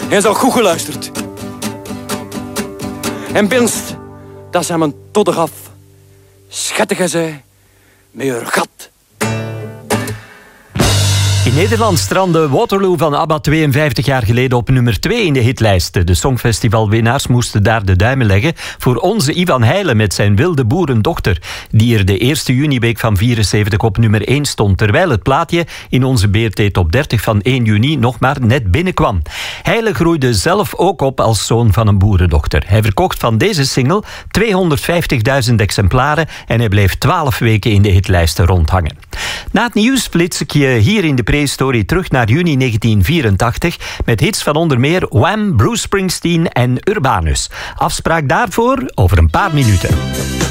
Hij zal goed geluisterd. En binst, dat zijn mijn todder af. Schattige zij, met haar gat. In Nederland strandde Waterloo van ABBA 52 jaar geleden op nummer 2 in de hitlijsten. De Songfestivalwinnaars moesten daar de duimen leggen voor onze Ivan Heijlen met zijn wilde boerendochter, die er de eerste juniweek van 74 op nummer 1 stond, terwijl het plaatje in onze BRT Top 30 van 1 juni nog maar net binnenkwam. Heijlen groeide zelf ook op als zoon van een boerendochter. Hij verkocht van deze single 250.000 exemplaren en hij bleef 12 weken in de hitlijsten rondhangen. Na het nieuws flits ik je hier in de Prehistorie terug naar juni 1984 met hits van onder meer Wham, Bruce Springsteen en Urbanus. Afspraak daarvoor over een paar minuten.